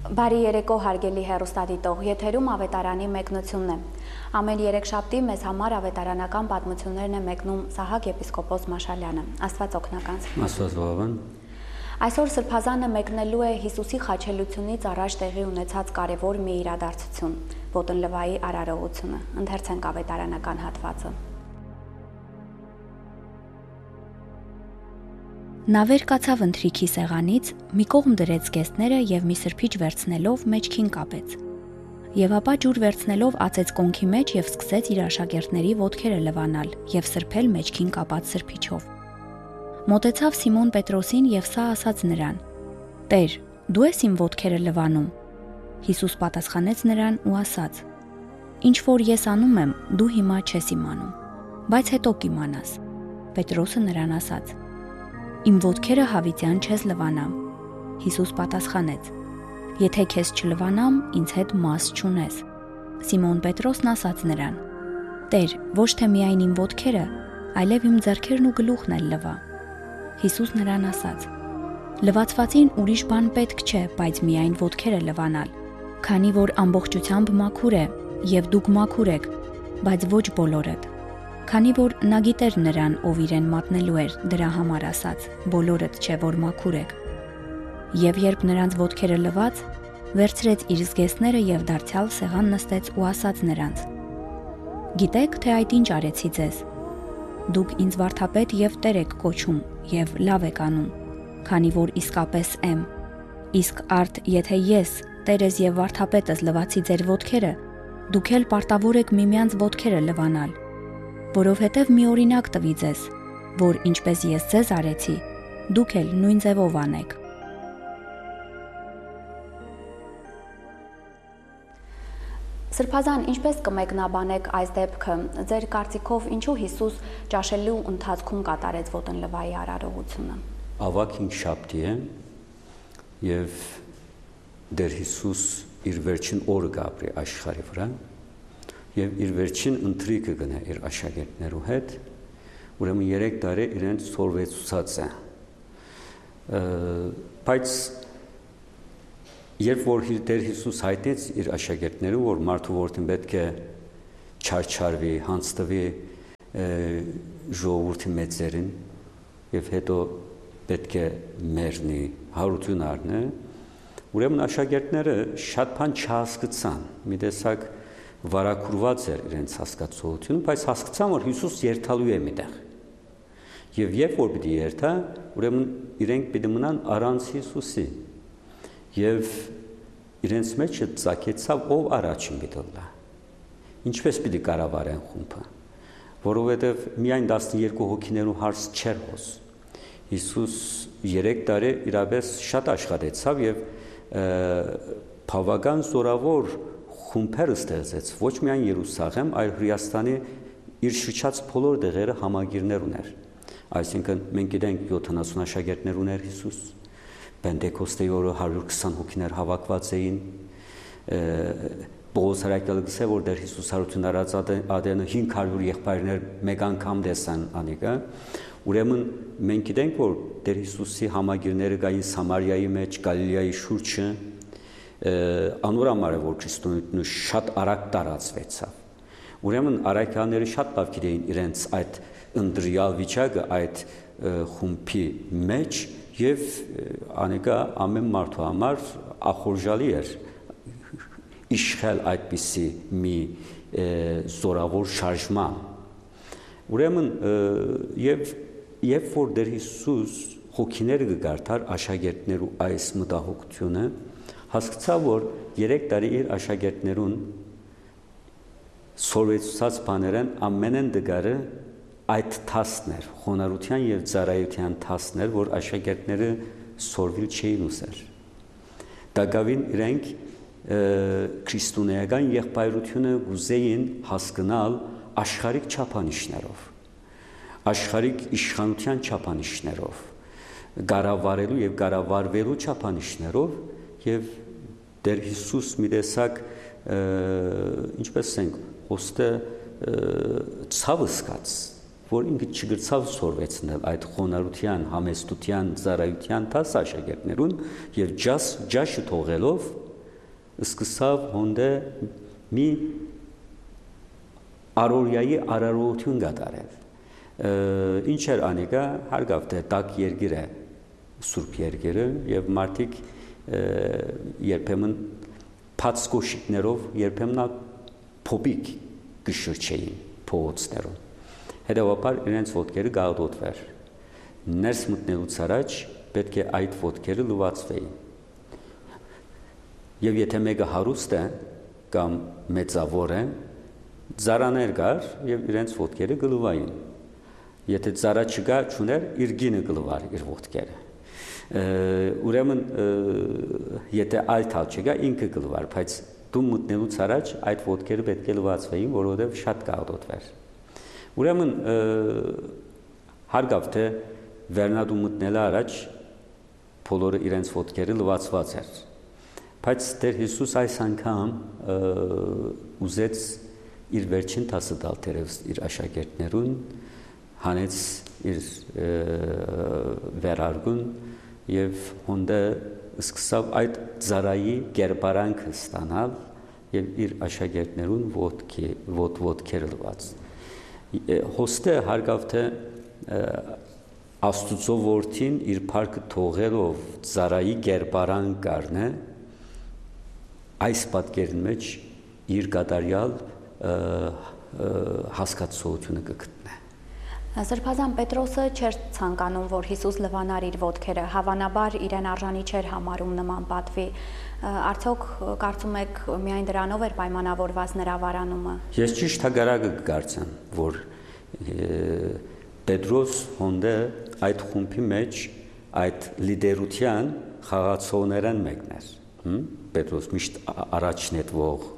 Բարի երեկո հարգելի հեռուստադիտող, եթերում ավետարանի մեկնությունն է։ Ամեն երեքշաբթի մեզ համար ավետարանական պատմություններն է մեկնում Սահակ եպիսկոպոս Մաշալյանը։ Աստված օգնական։ Աստված բավական։ Այսօր Սրբազանը մեկնելու է Հիսուսի խաչելությունից առաջ տեղի ունեցած կարևոր մի իրադարձություն՝ Ոտընլվայի արարողությունը։ Ընթերցենք ավետարանական հատվածը։ Նա վեր կացավ ընթրիքի սեղանից, մի կողմ դրեց գեստները եւ մի սրբիչ վերցնելով մեջքին կապեց։ Եվ ապա ջուր վերցնելով ածեց կոնքի մեջ եւ սկսեց իր աշակերտների ոտքերը լվանալ եւ սրբել մեջքին կապած սրբիչով։ Մոտեցավ Սիմոն Պետրոսին եւ սա ասաց նրան. «Տեր, դու ես իմ ոտքերը լվանում»։ Հիսուս պատասխանեց նրան ու ասաց. «Ինչ որ ես անում եմ, դու հիմա չես իմանում, բայց հետո կիմանաս»։ Պետրոսը նրան ասաց. «Իմ ոտքերը հավիտյան չես լվանամ»։ Հիսուս պատասխանեց. «Եթե քեզ չլվանամ, ինձ հետ մաս չունես»։ Սիմոն Պետրոսն ասաց նրան. «Տեր, ոչ թե միայն իմ ոտքերը, այլև իմ ձեռքերն ու գլուխն էլ լվա»։ Հիսուս նրան ասաց. «Լվացվածին ուրիշ բան պետք չէ, բայց միայն ոտքերը լվանալ, քանի որ ամբողջությամբ մաքուր է, եւ դուք մաքուր եք, բայց ոչ բոլորդ»։ Քանի որ նա գիտեր նրան, ով իրեն մատնելու էր, դրա համար ասաց. «Բոլորդ չէ, որ մաքուր եք»։ Եվ երբ նրանց ոտքերը լվաց, վերցրեց իր զգեստները եւ դարձյալ սեղան նստեց ու ասաց նրանց. «Գիտեք, թե այդ ինչ արեցի ձեզ։ Դուք ինձ վարդապետ եւ Տեր եք կոչում եւ լավ եք անում, քանի որ իսկապես եմ։ Իսկ արդ եթե ես, Տերես եւ վարդապետս լվացի ձեր ոտքերը, դուք էլ պարտավոր եք միմյանց ոտքերը լվանալ, որովհետև մի օրինակ տվի ձեզ, որ ինչպես ես ձեզ արեցի, դուք էլ նույն ձևով անեք»։ Սրբազան, ինչպես կմեկնաբանեք այս դեպքը, ձեր կարծիքով ինչու Հիսուս ճաշելու ընթացքում կատարեց Ոտընլվայի արարողությունը։ Ավագ հինգշաբթի է եւ դեր Հիսուս իր վերջին օրը կապրի աշխարհի վրա եւ իր վերջին ընթրիքը գնա իր աշակերտներու հետ, ուրեմն 3 տարի իրենց սորվեցուցած է։ Բայց երբ որ Տեր Հիսուս հայտնեց իր աշակերտներուն, որ մարդու որդին պետք է չարչարվի, հանձնվի ժողովրդի մեծերին եւ հետո պետք է մեռնի, հարություն առնի, ուրեմն աշակերտները շատ բան չհասկացան, մի տեսակ վարակուրված էր իրենց հասկացողությունը, բայց հասկացան, որ Հիսուս երթալու է միտեղ։ Եվ երբ որ պիտի երթա, ուրեմն իրենք պիտի մնան առանց Հիսուսի։ Եվ իրենց մեջ ծագեցավ ով առաջին պիտի լա։ Ինչպես պիտի կառավարեն խումբը, որովհետև միայն 12 հոգիներու հարց չէր հոս։ Հիսուս 3 տարի իրապես շատ աշխատեցավ եւ բավական զորավոր խումբեր ստեղծեց, ոչ միայն Երուսաղեմ, այլ Հրեաստանի իր շրջած բոլոր տեղերը համագիրներ ուներ։ Այսինքն մենք գիտենք 70 աշակերտներ ուներ Հիսուս, Պենտեկոստեի օրը 120 հոգիներ հավաքված էին, Պողոս հրաշքյալը գսե, որ դեր Հիսուս հարություն արած ադենը 500 եղբայրներ մեկ անգամ տեսան անիկա, ուրեմն մենք գիտենք, որ դեր Հիսուսի համագիրները կային Սամարիայի մեջ, Գալիլեայի շուրջը, անոր համար է, որ քրիստոնեությունը շատ արագ տարածվեցավ։ Ուրեմն արաքյանները շատ լավ գիտեին իրենց այդ ընդրյալ վիճակը այդ խումբի մեջ եւ անիկա ամեն մարդու համար ախորժալի էր իշխել այդպիսի մի զորավոր շարժման։ Ուրեմն երբ որ դեր Հիսուս հոգիները կգարտար աշակերտներու այս մտահոգությունը, հասկացավ, որ 3 տարի իր աշակերտներուն սորվեցուցած բաներեն ամենեն դգարը այդ թասներ, խոնարհության եւ ծառայության թասներ, որ աշակերտները սորվիլ չէին ուսեր։ Դակավին իրենք քրիստոնեական եղբայրությունը գուզեին հասկանալ աշխարհիկ չափանիշներով, աշխարհիկ իշխանության չափանիշներով, գարավարելու եւ գարավարվելու չափանիշներով եւ դեր Հիսուս մի տեսակ ինչպես ասենք, ոստը ցավը սկաց, որ ինքը չգրցավ սորվեցնել այդ խոնարհության, համեստության, ծառայության տաս աշակերտներուն եւ ջաշը թողելով սկսավ հոնդե մի արորյայի արարողություն կատարել։ Ինչ էր անիկա, հարգավ թե տակ երգիր է Սուրբ Երգերը եւ մարդիկ երբեմն փած կոշիկներով երբեմն փոփիկ կշրջեին փողոցներում։ Հետևաբար իրենց ոտքերը գաղդոտվեր։ Ներս մտնելուց առաջ պետք է այդ ոտքերը լվացվեին։ Եվ եթե մեկը հարուստ է կամ մեծավոր է, ծարաներ կար եւ իրենց ոտքերը գլվային։ Եթե ծառա չկա, չուներ, իր գինը գլվար իր ոտքերը։ Ուրեմն եթե այլ թալ չկա, ինքը գլվար, բայց դու մտնելուց առաջ այդ ոտքերը պետք է լվացվեին, որովհետեւ շատ կաղդոտվեր։ Ուրեմն հարգավ թե վերնադու մտնելը առաջ բոլորը իրենց ոտքերը լվացված էր։ Բայց Տեր Հիսուս այս անգամ ուզեց իր վերջին տասը տալ թերևս իր աշակերտներուն հանեց իր վերարգուն եւ հոնդե սկսավ այդ ծառայի կերպարանքը ստանալ եւ իր աշակերտներուն ոտքերը լված։ Հոստե հարգավ թե Աստուծո որդին իր փառքը թողելով ծառայի կերպարանք կառնե այս պատկերն մեջ իր կատարյալ հասկացությունը կգտնե։ Սրբազան Պետրոսը չէր ցանկանում, որ Հիսուս լվանար իր ոտքերը, հավանաբար իրեն արժանի չէր համարում նման պատվի։ Արդյոք կարծում եք միայն դրանով էր պայմանավորված նրա վարանումը։ Ես ճիշտ հակառակը կկարծեմ, որ Պետրոս հոնդե այդ խումբի մեջ այդ լիդերության խաղացողներն մեկն էր։ Պետրոս միշտ առաջնետվող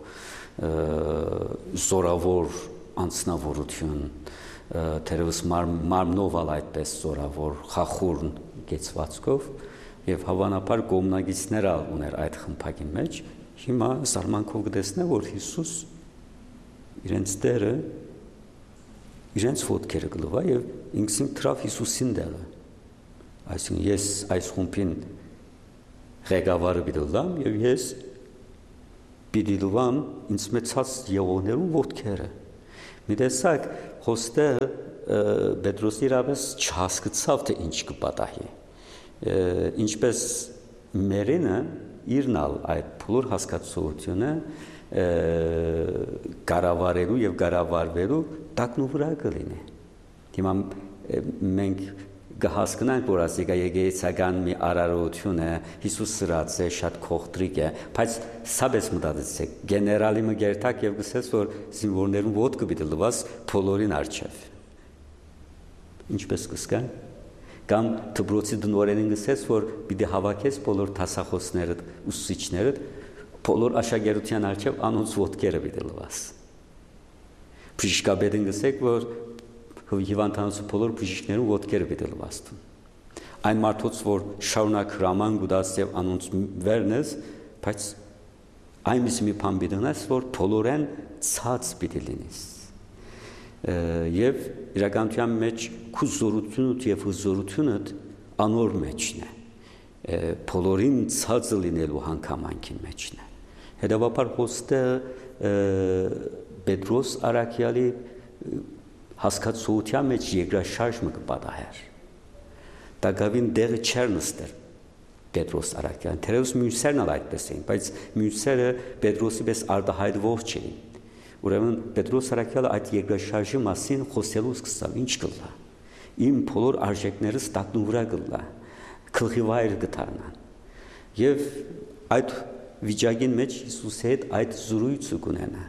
զորավոր անձնավորություն, թերևս մարմնով այդպես զորավոր խախուրն գեցվածքով եւ հավանաբար կողմնակիցներ ուներ այդ խմբակի մեջ։ Հիմա զարմանքով կտեսնե, որ Հիսուս իրենց Տերը իրենց ոտքերը գլվա եւ ինքսին թրավ Հիսուսին դելը։ Այսինքն ես այս խումբին ղեկավարը բիդլամ եւ ես պիտի լվամ ինձ մեծած եղողներուն ոտքերը։ Մի տեսակ հոստը Պետրոսի իրապես չհասկացավ թե ինչ կպատահի։ Ինչպես մերինը իրնալ այդ փլոր հասկացությունը կառավարելու եւ կառավարվելու տակնու վրա կլինի։ Հիմա մենք կհասկանանք, որ ասիկա եկեղեցական մի արարողություն է, Հիսուս սրած է, շատ քողտրիկ է, բայց սաբես մտածեցեք, գեներալի մգերտակ եւ գսես, որ զինվորներուն ոտքը պիտի լվաս բոլորին արչեվ։ Ինչպես կսկա։ Կամ դպրոցի դնորենին գսես, որ պիտի հավաքես բոլոր դասախոսները, ուսուցիչները, բոլոր աշակերտության արչեվ անոնց ոտքերը պիտի լվաս։ Բժշկաբեդին գսեք, որ հիվանդանոցի բոլոր բժիշկներուն ոտքերը պիտի լվաստուն։ Այն մարդոց, որ շարունակ հրաման գուտած եւ անոնց վերնես, բայց այնպես մի բան պիտի ունես, որ բոլորեն ցած պիտի լինես։ Եվ իրականության մեջ քու զորությունդ եւ հզորությունը անոր մեջն է։ Բոլորին ցածը լինելու հանգամանքի մեջն է։ Հետևաբար հոստը Պետրոս արաքյալի հասկացության մեջ երկրաշարժը կպատահեր։ Դակավին դեղը չեր նստեր Պետրոս արաքյան։ Թերևս մյուսերն էլ այդպես էին, բայց մյուսերը Պետրոսի պես արտահայտվող չէին։ Ուրեմն Պետրոս արաքյալը այդ երկրաշարժի մասին խոսելու սկսավ, ինչ կլա։ Իմ բոլոր արժեքներս տակնու վրա կլա, գլխի վայր կդառնան։ Եվ այդ վիճակին մեջ Հիսուսի հետ այդ զրույցը կունենա։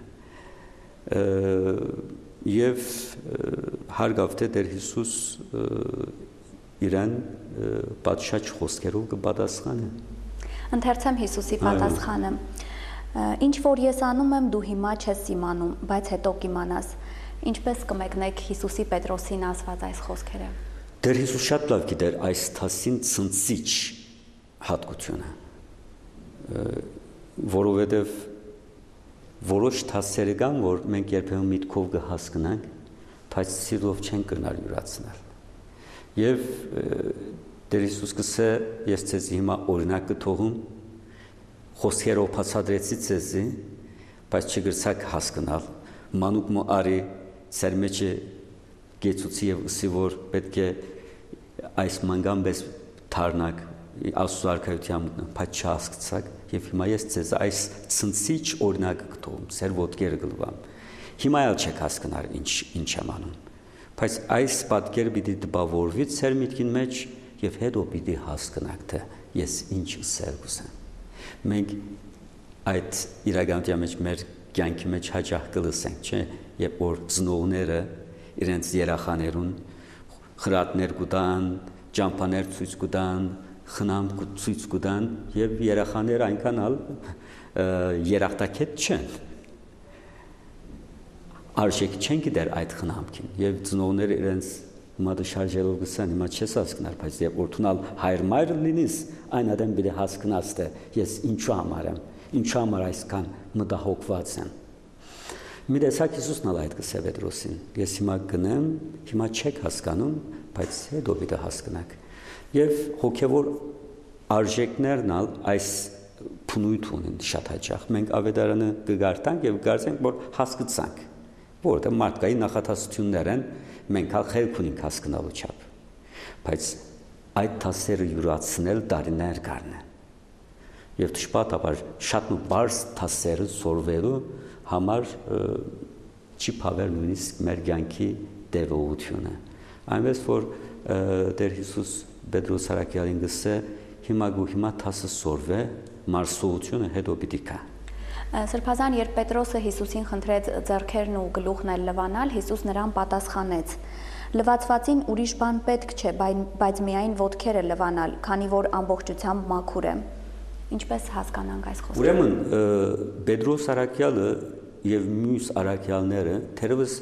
Եվ հարգավ թե Տեր Հիսուս իրեն պատշաճ խոսքերով կպատասխանը։ Ընթերցեմ Հիսուսի պատասխանը։ Ինչ որ ես անում եմ, դու հիմա չես իմանում, բայց հետո կիմանաս։ Ինչպես կմեկնեք Հիսուսի Պետրոսին ասված այս խոսքերը։ Տեր Հիսուս շատ լավ գիտեր այս թասին ցնցիչ հատկությունը, որովհետև որոշ թասերը կան, որ մենք երբեմն միտքով կհասկանանք, բայց սիրով չեն կրնալ յուրացնել։ Եվ Տեր Հիսուս կսե, ես ցեզ հիմա օրինակ կթողում, խոսքերով բացատրեցի ցեզի, բայց չգրցակ հասկանալ, մանուկ մո արի ծեր մեջը գեցուցի եւ ըսի որ պետք է այս մանգամբես թարնակ Աստծո արքայության բայց չհասկացակ եւ հիմա ես ցեզ այս ցնցիչ օրինակ կտում, ծեր ոտքերը գլվամ։ Հիմա էլ չեք հասկանալ ինչ եմ անում։ Բայց այս պատկերը պիտի դպավորվի ծեր միտքին մեջ եւ հետո պիտի հասկանաք թե ես ինչ ասել կուզեմ։ Մենք այդ իրականության մեջ մեր կյանքի մեջ հաճախ կլսենք, չէ՞, երբ որ ծնողները իրենց երախաներուն խրատներ կուտան, ճամփաներ ցույց կուտան, խնամ ցույց կուտան եւ երախաները այնքան ալ երախտակետ չեն։ Արժեք չեն գիտեր այդ խնամքին եւ ծնողները իրենց մատը շարժելով գսան հիմա չես հասկնար, բայց երբ որ թունալ հայր մայր լինես, այն ադեմ բիլի հասկնաս թե ես ինչու համար եմ, ինչու համար այսքան մտահոգված եմ։ Մի տեսակ Հիսուսն ալ այդ գսե Պետրոսին, ես հիմա գնեմ, հիմա չեք հասկանում, բայց հետո պիտի հասկանաք։ Եվ հոգևոր արժեքներն ալ այս փնույթ ունեն շատ հաճախ։ Մենք ավետարանը կգարտանք եւ կարծենք, որ հասկացանք, որտեղ մարդկային նախատեսություններ են, մենք ալ խելք ունենք հասկանալու չափ։ Բայց այդ դասերը յուրացնել տարիներ կառնեն։ Եվ դժբախտաբար շատ բարձ դասերը սորվելու համար չի փավել նույնիսկ մեր կյանքի տևողությունը։ Այնպես որ Տեր Հիսուս Պետրոս Արաքյալին գսե հիմա դասը սորվե մարսողությունը հետո պիտի կա։ Սրբազան երբ Պետրոսը Հիսուսին խնդրեց ձեռքերն ու գլուխն էլ լվանալ, Հիսուս նրան պատասխանեց. Լվացվածին ուրիշ բան պետք չէ, բայց միայն ոտքերը լվանալ, քանի որ ամբողջությամբ մաքուր է։ Ինչպես հասկանանք այս խոսքը։ Ուրեմն Պետրոս Արաքյալը եւ մյուս արաքյալները թերևս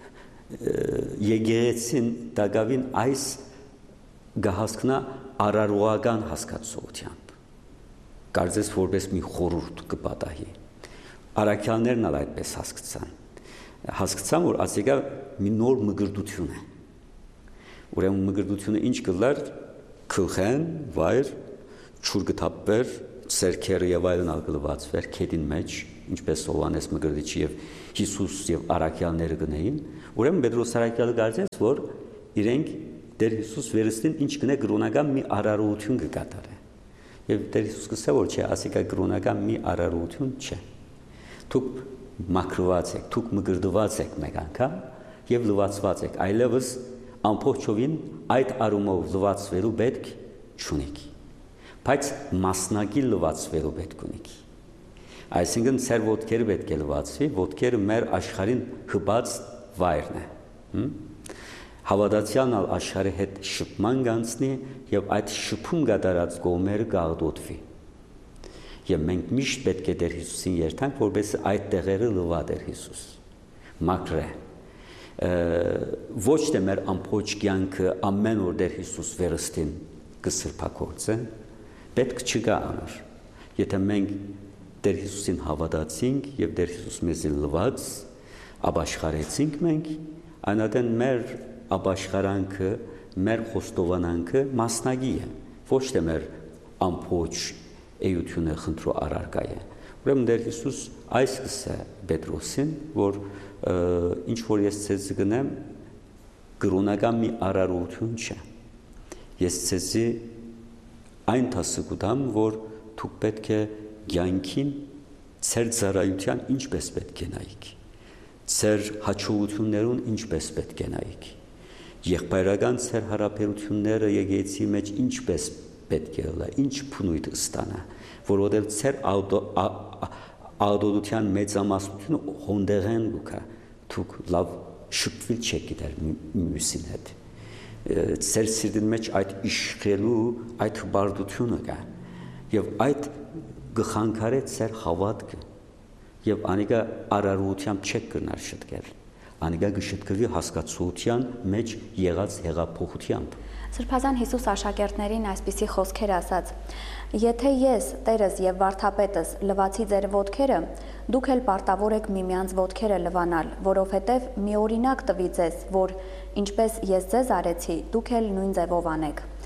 եկեղեցին դակավին այս գահասկնա արարողական հասկացողությամբ կարծես որպես մի խորհուրդ կպատահի արաքյալներն ալ այդպես հասկացան որ ասիկա մի նոր մգրտություն է ուրեմն մգրտությունը ինչ կլար քլխեն վայր ճուրգտապեր սերքերը եւ այլն ալ գլվածվեր քեդին մեջ ինչպես Հովանես Մկրտիչը եւ Հիսուս եւ արաքյալները գնային ուրեմն Պետրոս Արաքյալը կարծես որ իրենք Տեր Հիսուս վերստին ինչ գնե կրոնական մի արարողություն կկատարե եւ Տեր Հիսուս կսե որ չէ ասիկա կրոնական մի արարողություն չէ դուք մաքրված եք դուք մգրտված եք մեկ անգամ եւ լվացված եք այլևս ամբողջովին այդ արումով լվացվելու պետք չունեք բայց մասնակի լվացվելու պետք ունեք այսինքն ծեր ոտքերը պետք է լվացվի ոտքերը մեր աշխարհին հպած վայրն է Հավատացյալն ալ աշխարհի հետ շփման գանցնի եւ այդ շփում կատարած կողմերը կաղդոտվի եւ մենք միշտ պետք է Տեր Հիսուսին երթանք որպես այդ տեղերը լվա Տեր Հիսուս մաքրե ոչ թե մեր ամբողջ կյանքը ամեն օր Տեր Հիսուս վերստին կսրբակորձե պետք չկա անոր եթե մենք Տեր Հիսուսին հավատացինք եւ Տեր Հիսուս մեզի լվաց ապաշխարեցինք մենք այնատեն մեր ապաշխարանքը մեր խոստովանանքը մասնագի է ոչ թե մեր ամբողջ էությունը խնդրու առարկա է ուրեմն Տեր Հիսուս այս կսե Պետրոսին որ ինչ որ ես ցեզ գնեմ կրոնական մի արարողություն չէ ես ցեզի այն տասը կուտամ որ դուք պետք է կյանքին ծեր ծառայության ինչպես պետք է նայեք ծեր հաջողություններուն ինչպես պետք է նայեք եղբայրական ծեր հարաբերությունները եկեղեցի մեջ ինչպես պետք է լա ինչ փնույթ ստանա որովհետև ծեր ադոդության մեծամասնությունը հոնդեղեն լուկա դուք լավ շփվել չեք գիտեր մյուսին հետ ծեր սիրտին մեջ այդ իշխելու այդ բարդությունը կա եւ այդ գխանքարե ծեր հավատքը եւ անիկա արարողությամբ չեք կրնար շտկել անիկա գշտկվի հասկացության մեջ եղած հեղափոխությամբ Սրբազան Հիսուս աշակերտներին այսպիսի խոսքեր ասաց. Եթե ես, Տերս եւ վարդապետս լվացի ձեր ոտքերը, դուք էլ պարտավոր եք միմյանց ոտքերը լվանալ, որովհետեւ մի օրինակ տվի ձեզ, որ ինչպես ես ձեզ արեցի, դուք էլ նույն ձևով անեք։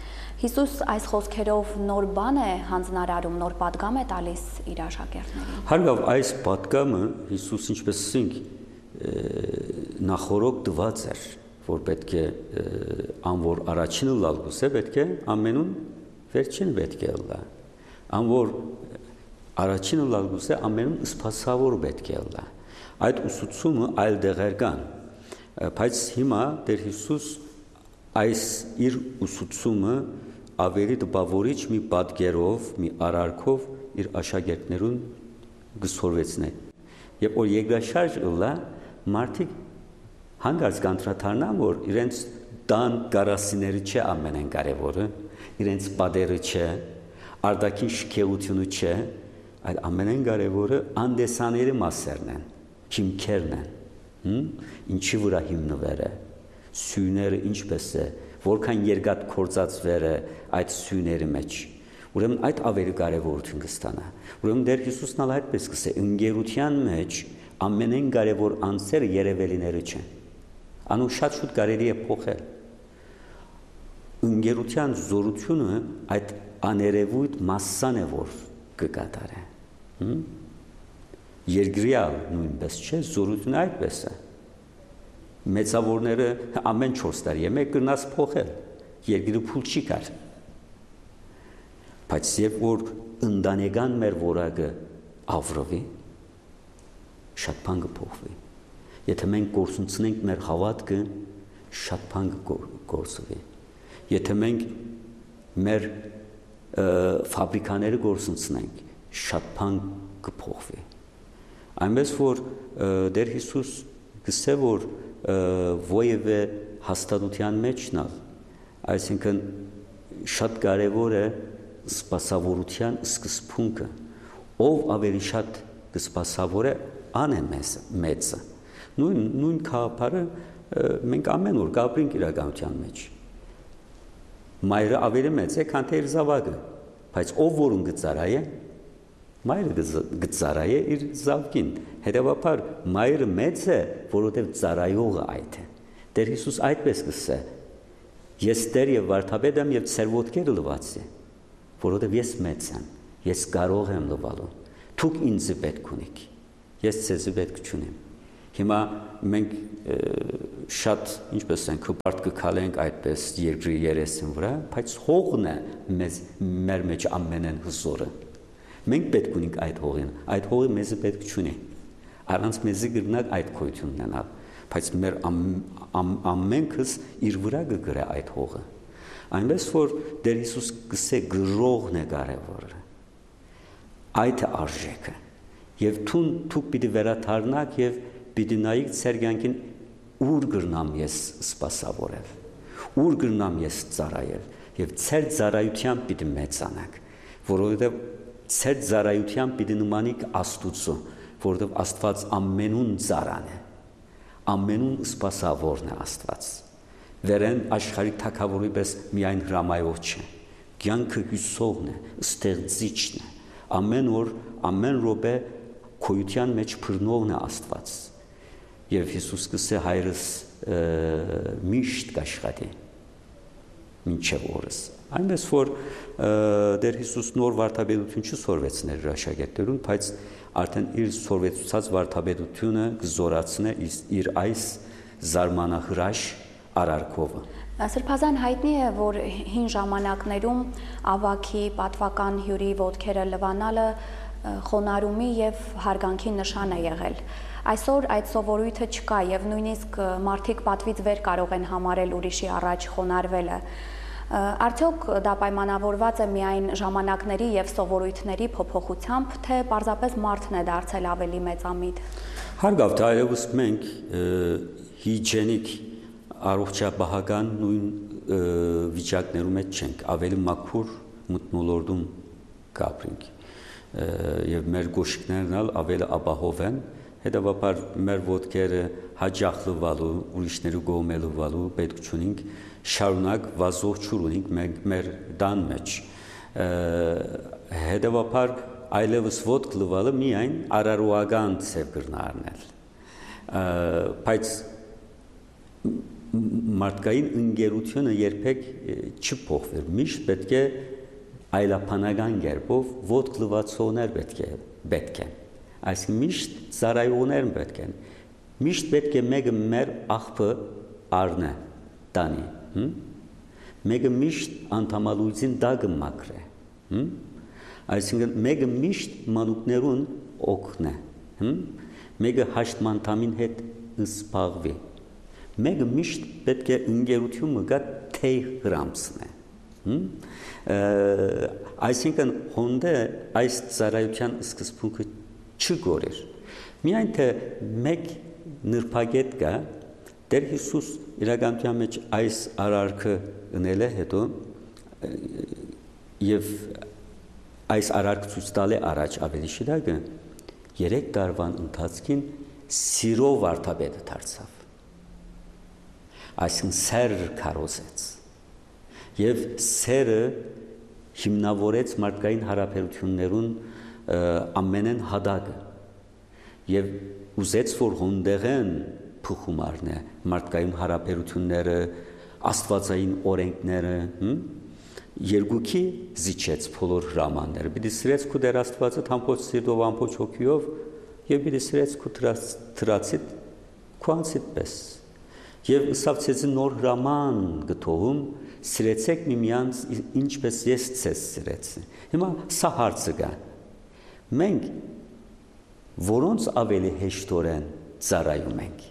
Հիսուս այս խոսքերով նոր բան է հանձնարարում, նոր պատգամ է տալիս իր աշակերտներին։ Հարգավ, այս պատգամը Հիսուս ինչպես ասենք նախորոք դված էր, որ պետք է ան որ առաջինը լալ գուզե պետք է ամենուն վերջինը պետք է լա։ Ան որ առաջինը լալ գուզե ամենուն սպասավոր պետք է լա։ Այդ ուսուցումը այլ դեղեր կան, բայց հիմա Տեր Հիսուս այս իր ուսուցումը ավելի տպավորիչ մի պատկերով, մի արարքով իր աշակերտներուն գսորվեցնե։ Երբ որ երկրաշարժ ըլլա, մարդիկ հանգարց կանտրաթարնան, որ իրենց տան կարասիները չէ ամենեն կարևորը, իրենց պատերը չէ, արտաքին շքեղությունը չէ, այլ ամենեն կարևորը անդեսաների մասերն են, հիմքերն են, ինչի վրա հիմնվեր է, սյուները ինչպես է, որքան երկաթ կործածվեր է այդ սյուների մեջ, ուրեմն այդ ավելի կարևորություն կստանա, ուրեմն Տեր Հիսուսն ալ այդպես կսե, ընկերության մեջ ամենեն կարևոր անձերը երևելիները չեն, անու շատ շուտ կարելի է փոխել, ընկերության զորությունը այդ աներևույթ մասսան է, որ կկատարե, երկրյալ նույնպես չէ, զորությունը այդպես է, մեծավորները ամեն 4 տարի է մեկ կրնաց փոխել, երկիրը փուլ չի կար, բայց երբ որ ընտանեկան մեր որակը ավրվի, շատ բան կփոխվի, եթե մենք գործունեենք մեր հավատքը, շատ բան կգործվի, եթե մենք մեր ֆաբրիկաները գործունեենք, շատ բան կփոխվի, այնպես որ Տեր Հիսուս գսե որ ովևէ հաստատության մեջն ալ, այսինքն շատ կարևոր է սպասավորության սկզբունքը, ով ավելի շատ կսպասավոր է, ան է մեծը, նույն քաղաքարը մենք ամեն օր կապրենք իրականության մեջ, մայրը ավելի մեծ է, քան թե իր զավակը, բայց ով որուն գծարայ է, մայրը գծարայ է իր զավկին, հետևաբար մայրը մեծ է, որովհետև ծարայողը այդ է, Տեր Հիսուս այդպես կսե, ես Տեր և վարդապետ եմ և ձեր ոտքերը լված է, որովհետև ես մեծ եմ, ես կարող եմ լվալու, դուք ինձ պետք ունիք, ես ձեզ պետք չունեմ, հիմա մենք շատ, ինչպես ենք, հպարտ կքալենք այդպես երկրի երեսին վրա, բայց հողն է մեր մեջ ամենեն հզորը, մենք պետք ունենք այդ հողին, այդ հողը մեզը պետք չունի, առանց մեզի գրնակ այդ քոյություն ունենալ, բայց մեր ամենքս իր վրա կգրե այդ հողը, այնպես որ Տեր Հիսուս գսե գրողն է կարևորը, այդ է արժեքը, և դուք պիտի վերադառնաք և պիտի նայիք ձեր կյանքին ուր գրնամ ես սպասավորել, ուր գրնամ ես ծառայել, և ձեր ծառայությամբ պիտի մեծանաք, որովհետև ձեր ծառայությամբ պիտի նմանիք Աստուծո, որովհետև Աստված ամենուն ծառան է, ամենուն սպասավորն է Աստված, վերեն աշխարհի թագավորի պես միայն հրամայող չէ, կյանքը հյուսողն է, ստեղծիչն է, ամեն օր, ամեն րոպե քոյության մեջ բռնողն է Աստված, և Հիսուս կսե հայրս միշտ կաշխատի, մինչև օրս, այնպես որ Տեր Հիսուս նոր վարդապետություն չսորվեցներ իր աշակերտներուն, բայց արդեն իր սորվեցուցած վարդապետությունը կզորացնե իր այս զարմանահրաշ արարքովը։ Սրբազան հայտնի է, որ հին ժամանակներում ավագի պատվական հյուրի ոտքերը լվանալը խոնարհումի և հարգանքի նշան է եղել։ Այսօր այդ սովորույթը չկա և նույնիսկ մարդիկ պատվից վեր կարող են համարել ուրիշի առաջ խոնարհվելը։ Արդյոք դա պայմանավորված է միայն ժամանակների և սովորույթների փոփոխությամբ, թե պարզապես մարդն է դարձել ավելի մեծամիտ։ Հարգավ, այլևս մենք հիջենիկ առողջապահական նույն վիճակներում մեջ չենք, ավելի մաքուր մթնոլորտում կապրենք և մեր գոշիկներն ավելի ապահով են, հետևաբար մեր ոտքերը հաճախ լվալու, ուրիշների կողմը լվալու պետք չունենք, շարունակ վազող ջուր ունենք մեր տան մեջ, հետևաբար այլևս ոտք լվալը միայն արարողական ձև կրնա առնել, բայց մարդկային ընկերությունը երբեք չփոխվի, միշտ պետք է այլապանական կերպով ոտք լվացողներ պետք է, այսինքն միշտ ծառայողներ պետք են, միշտ պետք է մեկը մեր աղբը առնե, տանի, մեկը միշտ անդամալույցին դագը մաքրե, այսինքն մեկը միշտ մանուկներուն օգնե, մեկը հաշտմանդամին հետ զբաղվի, մեկը միշտ պետք է ընկերությունը գա թեյ հրամցնե, այսինքն հոնդե այս ծառայության սկզբունքը չգորեր, միայն թե մեկ նրբագետ կա, Տեր Հիսուս իրականության մեջ այս արարքը ընել է հետո և այս արարքը ցույց տալ է առաջ ավելի շիրակը 3 տարվան ընթացքին սիրով վարդապետը դարձավ, այսինքն սեր քարոզեց և սերը հիմնավորեց մարդկային հարաբերություններուն ամենեն հադագը և ուզեց որ հոնդեղեն փոխում առնե մարդկային հարաբերությունները, աստվածային օրենքները, երկուքի զիջեց բոլոր հրամանները, պիտի սիրեց քո Տեր Աստվածը ամբողջ սիրտով, ամբողջ հոգիով և պիտի սիրեց քո թրացիդ քո անձիդ պես։ Եվ ըսավ ցեզի նոր հրաման գտողում սիրեցեք միմյանց ինչպես ես ցեզ սիրեցի։ Հիմա սա հարցը կա։ Մենք որոնց ավելի հեշտորեն ծառայում ենք,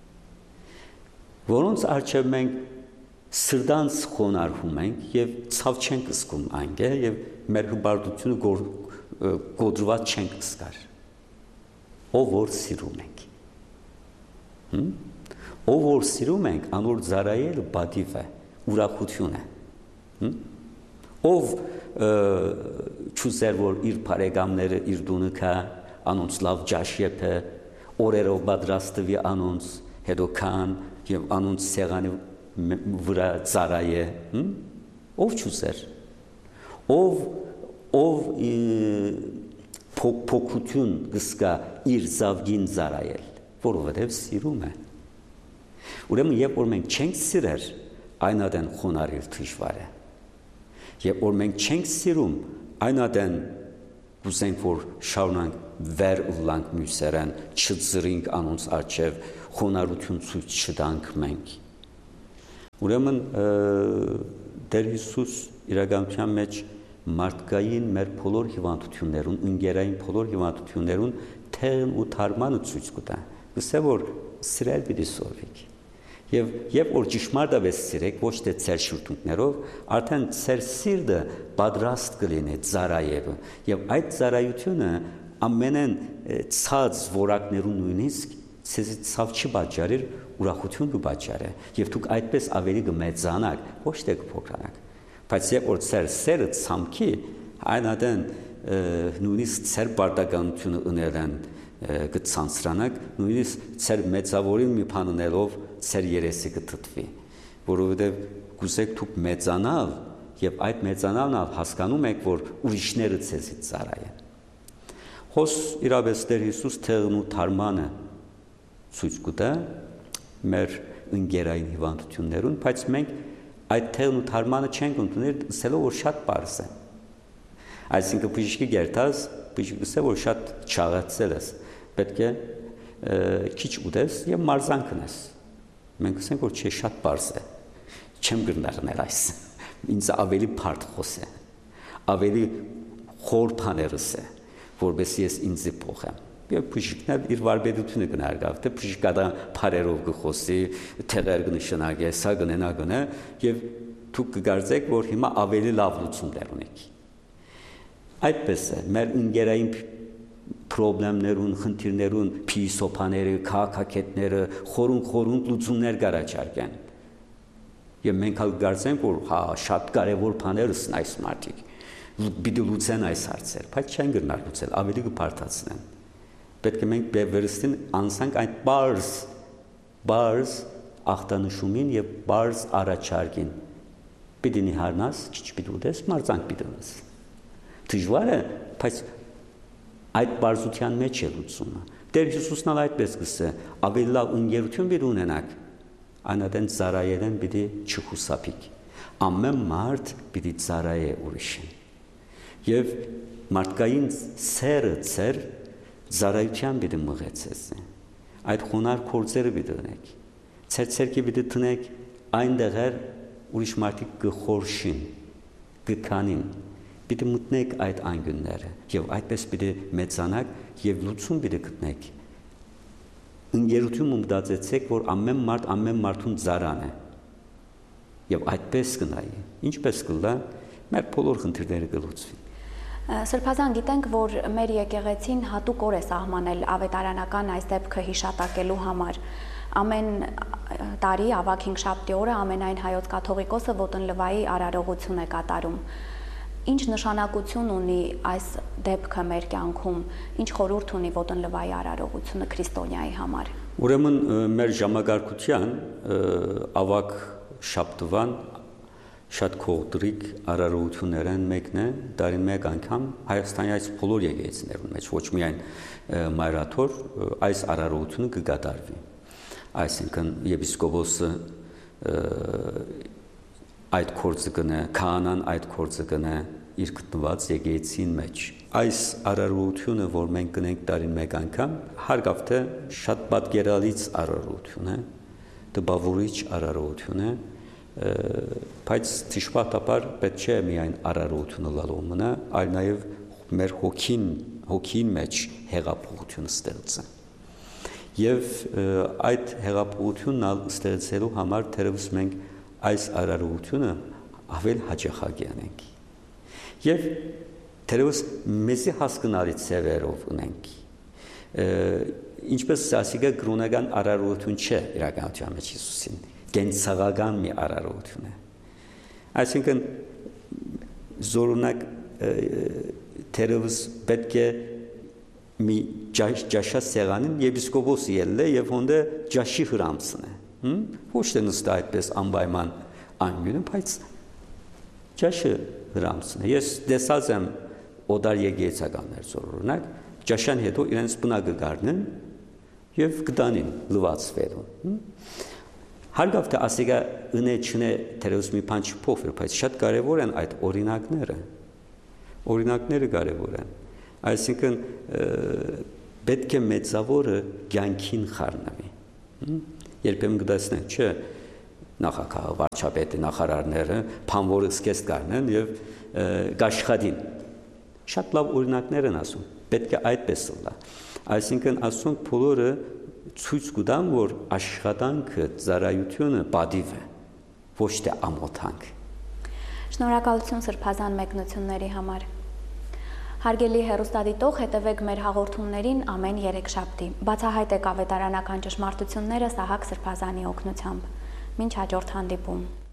որոնց առջև մենք սրտանց խոնարհում ենք և ցավ չենք զգում այնտեղ և մեր հպարտությունը գոդրված չենք զգար, ով որ սիրում ենք, ով որ սիրում ենք, անոր ծառայելը պատիվ է, ուրախություն է, ով չուզեր որ իր բարեկամները իր տունը գա, անոնց լավ ջաշ եփե, օրերով պատրաստվի անոնց, հետո քան և անոնց սեղանի վրա ծառայե, ով չուզեր, ով փոքրություն կզգա իր զավգին ծառայել, որովհետև սիրում է։ Ուրեմն երբ որ մենք չենք սիրեր, այն ադեն խոնարհել դժվար է։ Երբ որ մենք չենք սիրում, այն ադեն կուզենք որ շարունակ վեր ուլանք մյուսերեն, չծրինք անոնց առջև, խոնարհություն ցույց չտանք մենք։ Ուրեմն Տեր Հիսուս իրականության մեջ մարդկային մեր բոլոր հիվանդություններուն, ընկերային բոլոր հիվանդություններուն թեղն ու թարմանը ցույց կտա։ Գսե որ սիրել պիտի սովիկ։ Եվ երբ որ ճշմարտապես սիրեք, ոչ թե ծեր շուրթունքներով, արդեն ծեր սիրտը պատրաստ կլինի ծառայելու։ Եվ այդ ծառայությունը ամենեն ցած որակներուն նույնիսկ ցեզի ցավ չի պատճառեր, ուրախություն կպատճառե։ Եվ դուք այդպես ավելի կմեծանաք, ոչ թե կփոքրանաք։ Բայց երբ որ ծեր սերը ցամքի, այն ադեն նույնիսկ ծեր բարդականությունը ունելան կցանցրանաք, նույնիսկ ծեր մեծավորին մի բան ունելով ծեր երեսի կթթվի, որովհետև կուզեք դուք մեծանալ եւ այդ մեծանալն հասկանում եք, որ ուրիշները ցեզից ծառայեն։ Հոս իրապես Տեր Հիսուս թեղն ու թարմանը ցույց կտա մեր ընկերային հիվանդություններուն, բայց մենք այդ թեղն ու թարմանը չենք ընդունել, ասելով որ շատ պարզ է։ Այսինքն բժիշկի գերտած, բժիշկը ասել որ շատ չաղացել ես, պետք է քիչ ուտես եւ մարզան քնես։ Մենք ասենք որ չէ, շատ պարզ է։ Չեմ գտնարնել այս։ Ինձ ավելի բարդ խոսե, ավելի խոր բաներս է, որովհետեւ ես ինձ փոխեմ։ Եվ բժիշկն իր վարպետությունը կնարգավ, թե բժիշկը բարերով կխոսի, թեղեր կնշանակի, սա կնենա գնա եւ դուք կգարձեք, որ հիմա ավելի լավ լուծումներ ունեք։ Այդպես է, մեր ընկերային պրոբլեմներուն, խնդիրներուն, փիլիսոփաները, քաղաքակետները խորուն լուծումներ կառաջարկեն։ Եվ մենք հալ կգարձենք, որ հա շատ կարևոր բաներ են այս մարդիկ։ Պիտի լուծեն այս հարցեր, բայց չեն գնալ լուծել, ավելի կբարդացնեն։ Պետք է մենք վերստին անցանք այդ բարձ ախտանշումին եւ բարձ առաջարկին։ Պիտի նիհարնաս, քիչ պիտի ուտես, մարզանք պիտի ունես։ Դժվար է, բայց այդ բարձության մեջ է լուծումը։ Տեր Հիսուսն այդպես գսե, ավելի լավ ընկերություն պիտի ունենաք, Այնադեն ծարայելեն պիտի չխուսափիկ։ Ամեն մարդ պիտի ծարայե ուրիշին։ Եվ մարդկային սերը ծեր ծարայության պիտի մղեցես։ Այդ խոնար գործերը պիտի դնեք։ Ձեր ցերկի պիտի տնեք այնտեղեր ուրիշ մարդիկ կխորշին, կքանին։ Պիտի մտնեք այդ անգյունները եւ այդպես պիտի մեծանաք եւ լուծում պիտի գտնեք։ Ընկերություն մտածեցեք, որ ամեն մարդուն ծարան է։ Եվ այդպես կնայի։ Ինչպես կլա, մեր բոլոր խնդիրները կլուծվին։ Սրբազան, գիտենք, որ մեր եկեղեցին հատուկ օր է սահմանել ավետարանական այս դեպքը հիշատակելու համար։ Ամեն տարի ավագ հինգշաբթի օրը ամենայն հայոց կաթողիկոսը ոտնլվայի արարողություն է կատարում։ Ինչ նշանակություն ունի այս դեպքը մեր կյանքում, ինչ խորհուրդ ունի ոտնլվայի արարողությունը քրիստոնյայի համար։ Ուրեմն մեր ժամագարկության ավագ շաբթվան շատ կողտրիկ արարողություններն մեկն է, դարին մեկ անգամ Հայաստանի այս բոլոր եկեղեցիներում մեջ ոչ միայն մայրաթոր այս արարողությունը կկատարվի։ Այսինքն եպիսկոպոսը այդ գործը կնե, քահանան այդ գործը կնե իր գտնված եկեղեցին մեջ։ Այս արարողությունը, որ մենք կնենք տարին մեկ անգամ, հարգավ թե շատ պատկերալից արարողություն է, տպավորիչ արարողություն է, բայց ճշմարտաբար պետք չէ միայն արարողությունը լալու մնա, այլ նաև մեր հոգին մեջ հեղափոխություն ստեղծը։ Եվ այդ հեղափոխությունն ստեղծելու համար թերևս մենք այս արարողությունը ավել հաճախակ անենք։ Եվ թերևս մեզի հասկանալի ձևերով ունենք։ Ինչպես ասիկա կրոնական արարողություն չէ իրականության մեջ Հիսուսին, կենցաղական մի արարողություն է։ Այսինքն զորունակ թերևս պետք է մի ջաշա սեղանին եպիսկոպոսը ելլե եւ հոնդե ջաշի հրամցն է։ Ոչ թե նստա այդպես անպայման անգյունը, բայց ջաշը հրամցն է։ Ես տեսած եմ օդար եկեղեցականներ զորունակ ջաշան հետո իրենց բնակը գարնեն եւ կտանին լվացվելուն։ Հարգավ թե ասիկա ընե չնե թերևս մի բան չփոխվի, բայց շատ կարեւոր են այդ օրինակները։ Օրինակները կարեւոր են։ Այսինքն պետք է մեծավորը կյանքին խառնվի։ Երբեմն կտեսնենք, չէ, նախագահը, վարչապետը, նախարարները բանվորը սկես կառնեն եւ կաշխատին։ Շատ լավ օրինակներ են ասում։ Պետք է այդպես լա։ Այսինքն ասում բոլորը ցույց կտան, որ աշխատանքը, ծառայությունը պատիվ է, ոչ թե ամոթանք։ Շնորհակալություն սրբազան մեկնությունների համար։ Հարգելի հեռուստադիտող, հետևեք մեր հաղորդումներին ամեն երեքշաբթի։ Բացահայտեք ավետարանական ճշմարտությունները Սահակ Սրբազանի օգնությամբ։ Մինչ հաջորդ հանդիպում։